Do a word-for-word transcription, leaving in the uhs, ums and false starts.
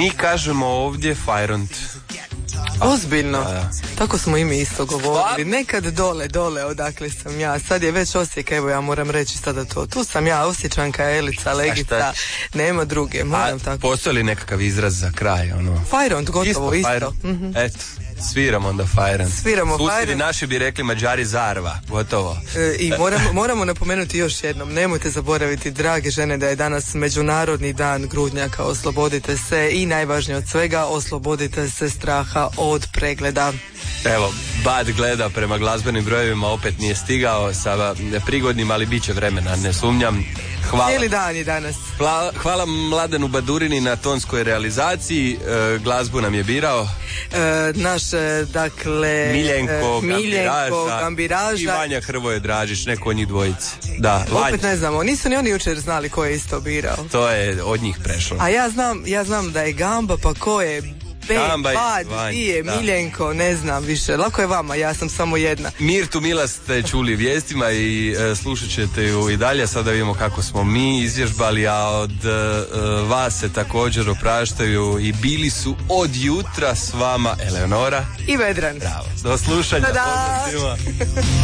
Mi kažemo ovdje Fajront. Ozbiljno, da, da. Tako smo i mi isto govorili. Nekad dole, dole odakle sam ja. Sad je već Osijek, evo ja moram reći sada to. Tu sam ja, Osječanka, Elica, Legica, nema druge, moram A, tako. Postoji li nekakav izraz za kraj? Ono? Fajront, gotovo, isto. isto. Mm-hmm. Eto, sviramo onda Fajront. Sviramo Susjedi Fajront. naši bi rekli Mađari Zarva, gotovo. E, I moramo, moramo napomenuti još jednom, nemojte zaboraviti, drage žene, da je danas Međunarodni dan grudnjaka. Oslobodite se i najvažnije od svega, oslobodite se straha od pregleda. Evo, Bad gleda prema glazbenim brojevima, opet nije stigao sa prigodnim, ali bit će vremena, ne sumnjam. Hvala. Cijeli dan je danas. Hvala, hvala Mladenu Badurini na tonskoj realizaciji, e, glazbu nam je birao. E, naš, e, dakle... Miljenko, e, Miljenko Gambiraža, Gambiraža i Vanja Hrvoje Dražić, neko od njih dvojice. Da, Vanja. Opet ne znamo, nisu ni oni jučer znali ko je isto birao. To je od njih prešlo. A ja znam, ja znam da je Gamba, pa ko je... Be, Gamba i Bad, Vanja, ti je, da. Miljenko, ne znam više. Lako je vama, ja sam samo jedna. Mirtu Mila ste čuli vijestima i e, slušat ćete ju i dalje. Sada vidimo kako smo mi izvježbali, a od e, vas se također opraštaju i bili su od jutra s vama Eleonora I Vedran. Bravo. Do slušanja. Tada! Pozdrav svima.